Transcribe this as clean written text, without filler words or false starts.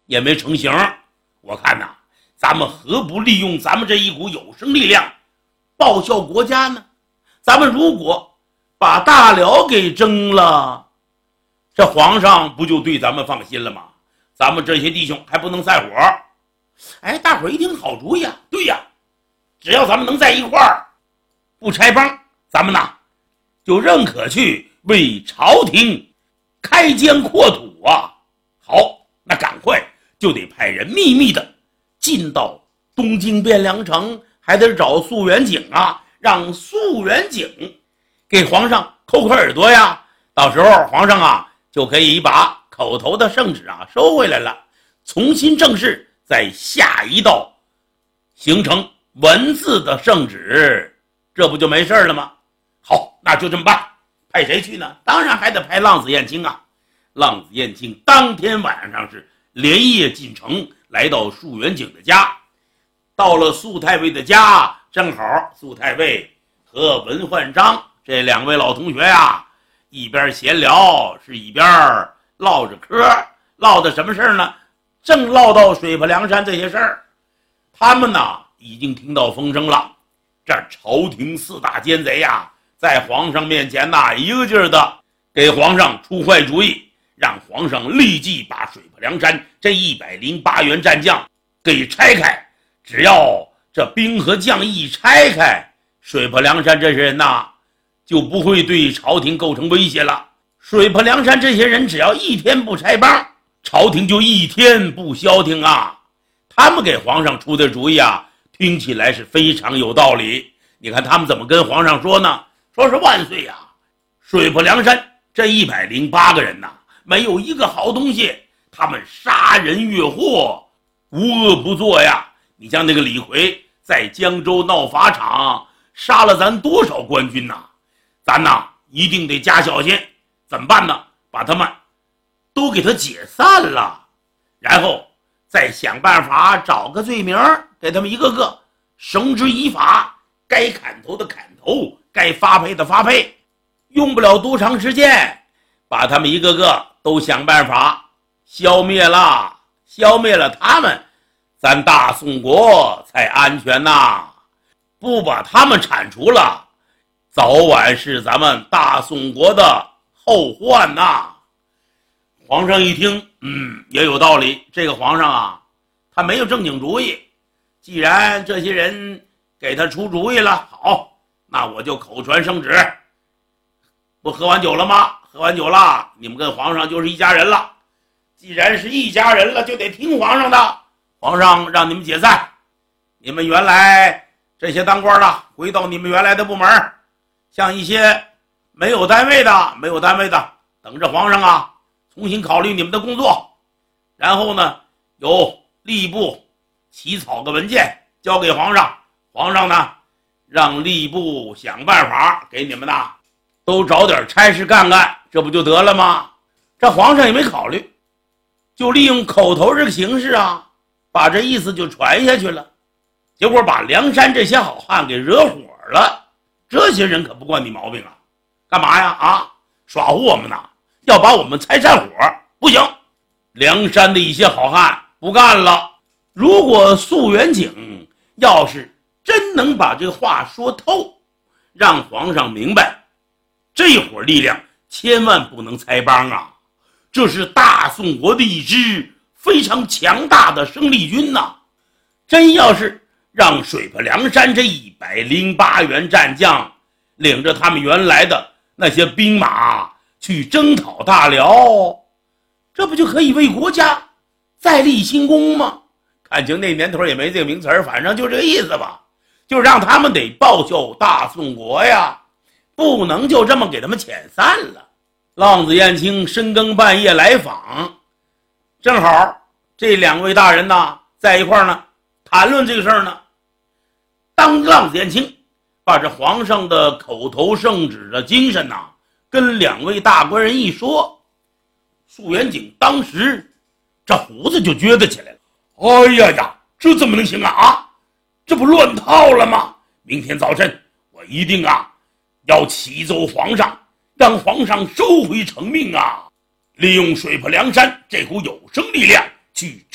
也没成型。我看呐，咱们何不利用咱们这一股有生力量报效国家呢？咱们如果把大辽给征了，这皇上不就对咱们放心了吗？咱们这些弟兄还不能散伙。哎，大伙一听好主意啊，对呀，只要咱们能在一块儿，不拆帮，咱们呐就认可去为朝廷开疆扩土啊。好，那赶快就得派人秘密的进到东京汴梁城，还得找肃元景啊，让肃元景给皇上抠抠耳朵呀。到时候皇上啊就可以把口头的圣旨啊收回来了，重新正式再下一道形成文字的圣旨，这不就没事了吗？好，那就这么办。派谁去呢？当然还得派浪子燕青啊。浪子燕青当天晚上是连夜进城，来到肃元景的家。到了肃太尉的家，正好肃太尉和文焕章这两位老同学呀，一边闲聊是一边唠着嗑。唠的什么事儿呢？正唠到水泊梁山这些事儿。他们呢已经听到风声了，这朝廷四大奸贼呀，在皇上面前呐一个劲儿的给皇上出坏主意，让皇上立即把水泊梁山这108员战将给拆开。只要这兵和将一拆开，水泊梁山这些人呐就不会对朝廷构成威胁了。水泊梁山这些人只要一天不拆帮，朝廷就一天不消停啊。他们给皇上出的主意啊，听起来是非常有道理。你看他们怎么跟皇上说呢？说是万岁呀，水泊梁山这108个人呐，没有一个好东西，他们杀人越货，无恶不作呀。你像那个李逵在江州闹法场，杀了咱多少官军呐？咱呐一定得加小心。怎么办呢？把他们都给他解散了，然后再想办法找个罪名，给他们一个个绳之以法，该砍头的砍头，该发配的发配。用不了多长时间，把他们一个个都想办法消灭了。消灭了他们，咱大宋国才安全呐。不把他们铲除了，早晚是咱们大宋国的后患呐。皇上一听，也有道理。这个皇上啊，他没有正经主意。既然这些人给他出主意了，好，那我就口传圣旨。不喝完酒了吗？喝完酒了，你们跟皇上就是一家人了。既然是一家人了，就得听皇上的。皇上让你们解散，你们原来这些当官的回到你们原来的部门，像一些没有单位的，等着皇上啊重新考虑你们的工作。然后呢，由吏部起草个文件交给皇上，皇上呢让吏部想办法给你们呐都找点差事干干，这不就得了吗？这皇上也没考虑，就利用口头这个形式啊，把这意思就传下去了。结果把梁山这些好汉给惹火了。这些人可不惯你毛病啊，干嘛呀？啊，耍唬我们呢，要把我们拆散伙，不行。梁山的一些好汉不干了。如果肃元景要是真能把这话说透，让皇上明白这伙力量千万不能拆帮啊，这是大宋国的一支非常强大的生力军呐。真要是让水泊梁山这108员战将领着他们原来的那些兵马去征讨大辽，这不就可以为国家再立新功吗？感情那年头也没这个名词，反正就这个意思吧，就让他们得报效大宋国呀，不能就这么给他们遣散了。浪子燕青深更半夜来访，正好这两位大人呢在一块儿呢谈论这个事儿呢。当浪子燕青把这皇上的口头圣旨的精神呐跟两位大官人一说，肃元景当时这胡子就撅得起来了。哎呀呀，这怎么能行啊？这不乱套了吗？明天早晨我一定啊要启奏皇上，让皇上收回成命啊，利用水泊梁山这股有生力量去